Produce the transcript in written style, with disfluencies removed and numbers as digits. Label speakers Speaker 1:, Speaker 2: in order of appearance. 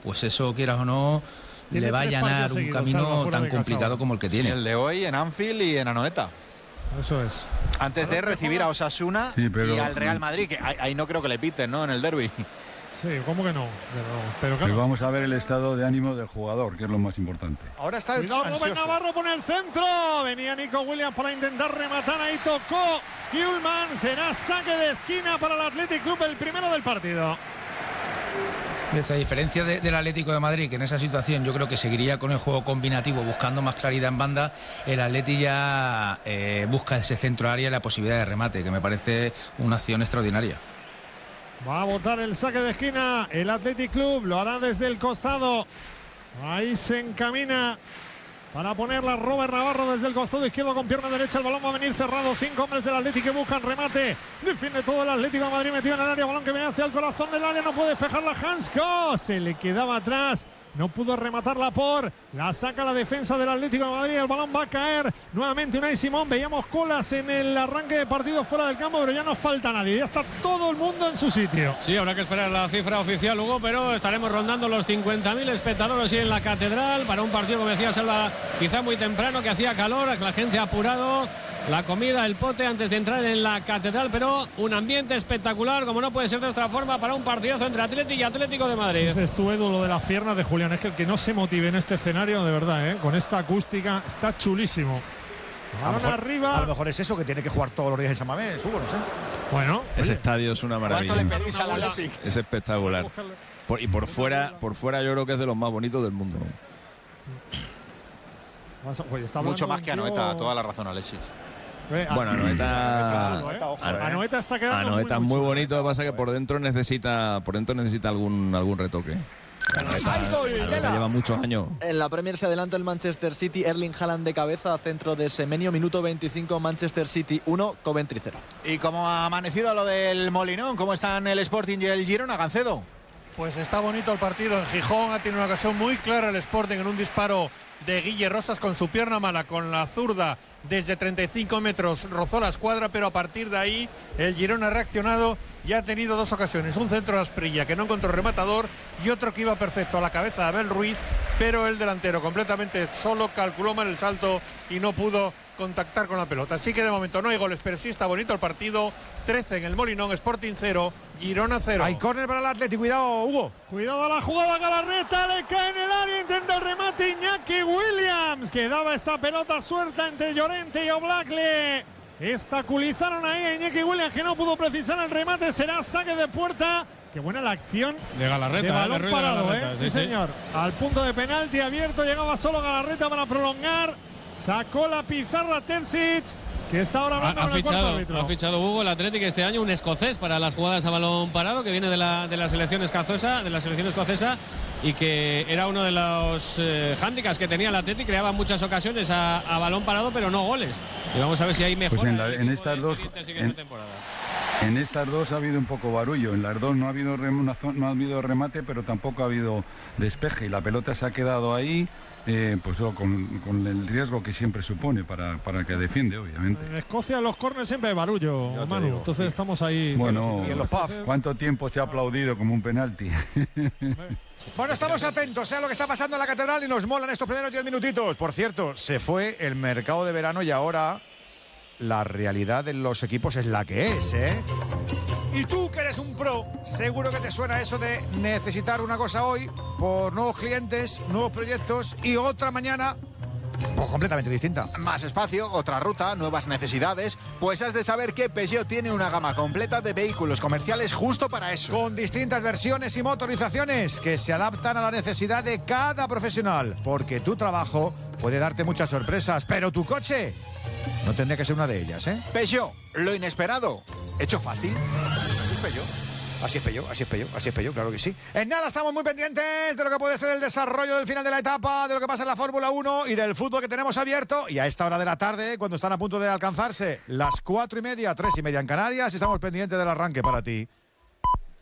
Speaker 1: pues eso, quieras o no,
Speaker 2: Tiene
Speaker 1: le va a allanar un camino tan complicado como el que tiene.
Speaker 3: El de hoy en Anfield y en Anoeta.
Speaker 2: Eso es.
Speaker 3: Antes de recibir a Osasuna y al Real Madrid, que ahí no creo que le piten, ¿no? En el derbi.
Speaker 2: Sí, ¿cómo que no? Pero
Speaker 4: claro. Vamos a ver el estado de ánimo del jugador, que es lo más importante.
Speaker 3: Ahora está
Speaker 2: cuidado, Rubén Navarro pone el centro. Venía Nico Williams para intentar rematar. Ahí tocó Hjulmand. Será saque de esquina para el Athletic Club, el primero del partido.
Speaker 1: Esa diferencia del Atlético de Madrid, que en esa situación yo creo que seguiría con el juego combinativo, buscando más claridad en banda, el Atleti ya busca ese centro área y la posibilidad de remate, que me parece una acción extraordinaria.
Speaker 2: Va a botar el saque de esquina el Athletic Club, lo hará desde el costado. Ahí se encamina para ponerla Robert Navarro desde el costado izquierdo con pierna derecha. El balón va a venir cerrado. 5 hombres del Atlético que buscan remate. Defiende todo el Atlético de Madrid metido en el área. Balón que viene hacia el corazón del área. No puede despejarla Hansko. Se le quedaba atrás. No pudo rematarla por. La saca la defensa del Atlético de Madrid. El balón va a caer. Nuevamente Unai Simón. Veíamos colas en el arranque de partido fuera del campo, pero ya no falta nadie. Ya está todo el mundo en su sitio.
Speaker 5: Sí, habrá que esperar la cifra oficial, Hugo, pero estaremos rondando los 50.000 espectadores y en la Catedral para un partido, como decía Salva, quizá muy temprano, que hacía calor, que la gente ha apurado la comida, el pote antes de entrar en la Catedral, pero un ambiente espectacular, como no puede ser de otra forma, para un partidazo entre Atleti y Atlético de Madrid.
Speaker 2: Dices tú, Edu, lo de las piernas de Julián, es que el que no se motive en este escenario, de verdad, con esta acústica, está chulísimo.
Speaker 6: A lo mejor es eso, que tiene que jugar todos los días en San Mamés, Hugo, no sé.
Speaker 2: Bueno,
Speaker 7: ese estadio es una maravilla.
Speaker 3: ¿Cuánto le pedís al Athletic?
Speaker 7: Es espectacular. Y por fuera yo creo que es de los más bonitos del mundo.
Speaker 3: Mucho más que Anoeta, toda la razón, Alexis.
Speaker 7: Bueno, Anoeta
Speaker 2: está quedando
Speaker 7: Anoeta muy bonito, lo que pasa es que por dentro necesita algún retoque. Anoeta lleva muchos años.
Speaker 8: En la Premier se adelanta el Manchester City. Erling Haaland de cabeza, centro de Semenyo, minuto 25, Manchester City 1, Coventry 0.
Speaker 3: ¿Y cómo ha amanecido lo del Molinón? ¿Cómo están el Sporting y el Girona, Gancedo?
Speaker 9: Pues está bonito el partido en Gijón. Ha tenido una ocasión muy clara el Sporting en un disparo de Guille Rosas con su pierna mala, con la zurda desde 35 metros, rozó la escuadra, pero a partir de ahí el Girona ha reaccionado y ha tenido dos ocasiones, un centro de Asprilla que no encontró rematador y otro que iba perfecto a la cabeza de Abel Ruiz, pero el delantero completamente solo calculó mal el salto y no pudo contactar con la pelota. Así que de momento no hay goles, pero sí está bonito el partido. 13 en el Molinón, Sporting 0, Girona 0.
Speaker 6: Hay córner para el Atlético, cuidado, Hugo.
Speaker 2: Cuidado a la jugada, Galarreta, le cae en el área, intenta el remate Iñaki Williams, que daba esa pelota suelta entre Llorente y Oblakle. Estaculizaron ahí a Iñaki Williams, que no pudo precisar el remate, será saque de puerta. Qué buena la acción
Speaker 5: de Galarreta,
Speaker 2: de balón
Speaker 5: de
Speaker 2: parado,
Speaker 5: Galarreta,
Speaker 2: sí, señor. Al punto de penalti abierto, llegaba solo Galarreta para prolongar. Sacó la pizarra Terzic, que está ahora hablando con el cuarto árbitro.
Speaker 5: Ha fichado Hugo el Atlético este año un escocés para las jugadas a balón parado, que viene de la selección escocesa, y que era uno de los hándicaps que tenía el Atlético, creaba muchas ocasiones a balón parado, pero no goles. Y vamos a ver si hay mejor.
Speaker 4: Pues en estas dos ha habido un poco barullo. En las dos no ha habido remate, pero tampoco ha habido despeje, y la pelota se ha quedado ahí. Pues con el riesgo que siempre supone para que defiende, obviamente.
Speaker 2: En Escocia los córneres siempre hay barullo, Manu. Digo, entonces estamos ahí.
Speaker 4: Bueno, ¿cuánto tiempo se ha aplaudido como un penalti?
Speaker 6: Bueno, estamos atentos a lo que está pasando en la Catedral y nos molan estos primeros 10 minutitos. Por cierto, se fue el mercado de verano y ahora la realidad de los equipos es la que es, Y tú, que eres un pro, seguro que te suena eso de necesitar una cosa hoy por nuevos clientes, nuevos proyectos y otra mañana completamente distinta.
Speaker 3: Más espacio, otra ruta, nuevas necesidades. Pues has de saber que Peugeot tiene una gama completa de vehículos comerciales justo para eso.
Speaker 6: Con distintas versiones y motorizaciones que se adaptan a la necesidad de cada profesional. Porque tu trabajo puede darte muchas sorpresas, pero tu coche no tendría que ser una de ellas,
Speaker 3: Peugeot, lo inesperado, hecho fácil.
Speaker 6: Así es Peugeot, claro que sí. En nada, estamos muy pendientes de lo que puede ser el desarrollo del final de la etapa, de lo que pasa en la Fórmula 1 y del fútbol que tenemos abierto. Y a esta hora de la tarde, cuando están a punto de alcanzarse las 4:30, 3:30 en Canarias, estamos pendientes del arranque para ti